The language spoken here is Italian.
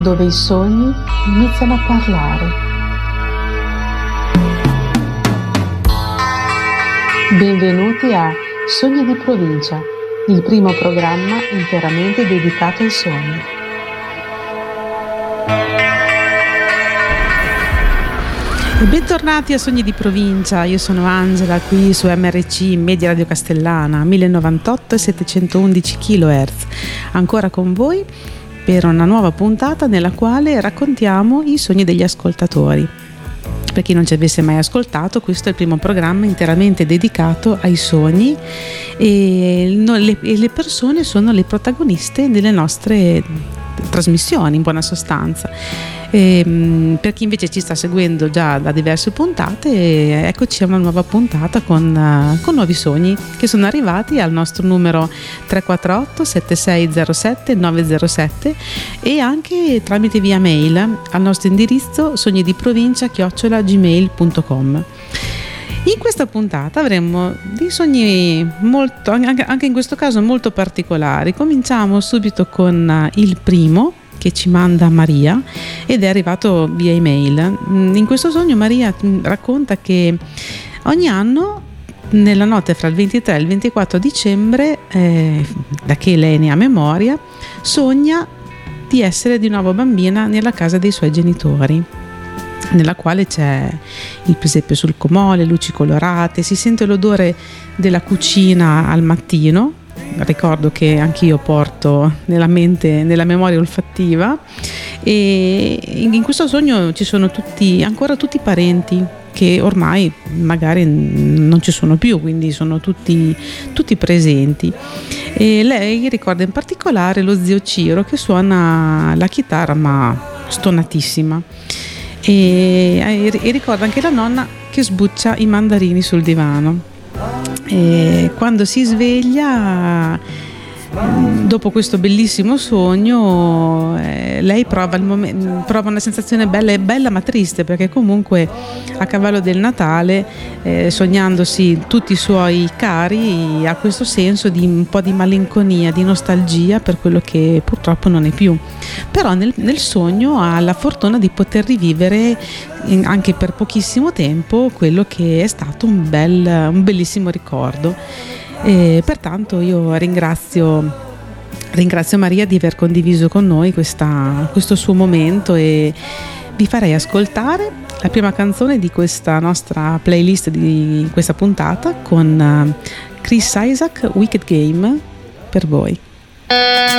dove i sogni iniziano a parlare. Benvenuti a Sogni di Provincia, il primo programma interamente dedicato ai sogni. E bentornati a Sogni di Provincia, io sono Angela qui su MRC Media Radio Castellana 1098 e 711 kHz, ancora con voi per una nuova puntata nella quale raccontiamo i sogni degli ascoltatori. Per chi non ci avesse mai ascoltato, questo è il primo programma interamente dedicato ai sogni e le persone sono le protagoniste delle nostre trasmissioni, in buona sostanza. Per chi invece ci sta seguendo già da diverse puntate, eccoci a una nuova puntata con nuovi sogni che sono arrivati al nostro numero 348 7607 907 e anche tramite via mail al nostro indirizzo sognidiprovincia@gmail.com. In questa puntata avremo dei sogni molto, anche in questo caso molto particolari. Cominciamo subito con il primo che ci manda Maria ed è arrivato via email. In questo sogno Maria racconta che ogni anno nella notte fra il 23 e il 24 dicembre, da che lei ne ha memoria, sogna di essere di nuovo bambina nella casa dei suoi genitori, nella quale c'è il presepe sul comò, le luci colorate, si sente l'odore della cucina al mattino. Ricordo che anch'io porto nella mente, nella memoria olfattiva, e in questo sogno ci sono ancora tutti i parenti che ormai magari non ci sono più, quindi sono tutti presenti. E lei ricorda in particolare lo zio Ciro che suona la chitarra ma stonatissima, e ricorda anche la nonna che sbuccia i mandarini sul divano. E quando si sveglia dopo questo bellissimo sogno, lei prova una sensazione bella ma triste, perché comunque a cavallo del Natale, sognandosi tutti i suoi cari, ha questo senso di un po' di malinconia, di nostalgia per quello che purtroppo non è più. Però nel sogno ha la fortuna di poter rivivere anche per pochissimo tempo quello che è stato un bellissimo ricordo. E pertanto io ringrazio Maria di aver condiviso con noi questo suo momento, e vi farei ascoltare la prima canzone di questa nostra playlist di questa puntata con Chris Isaak, Wicked Game, per voi.